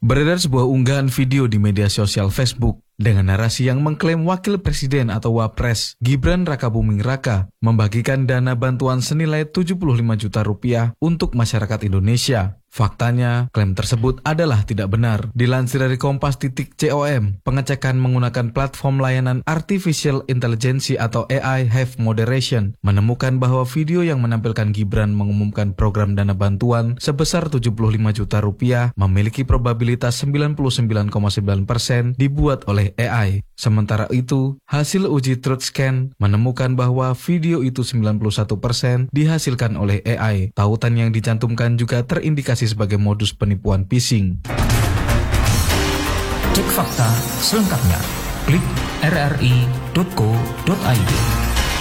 Beredar sebuah unggahan video di media sosial Facebook dengan narasi yang mengklaim Wakil Presiden atau Wapres Gibran Rakabuming Raka membagikan dana bantuan senilai 75 juta rupiah untuk masyarakat Indonesia. Faktanya, klaim tersebut adalah tidak benar. Dilansir dari Kompas.com, pengecekan menggunakan platform layanan Artificial Intelligence atau AI Have Moderation menemukan bahwa video yang menampilkan Gibran mengumumkan program dana bantuan sebesar 75 juta rupiah memiliki probabilitas 99,9% dibuat oleh AI. Sementara itu, hasil uji truth scan menemukan bahwa video itu 91% dihasilkan oleh AI. Tautan yang dicantumkan juga terindikasi sebagai modus penipuan phishing. Cek fakta selengkapnya. Klik rri.co.id.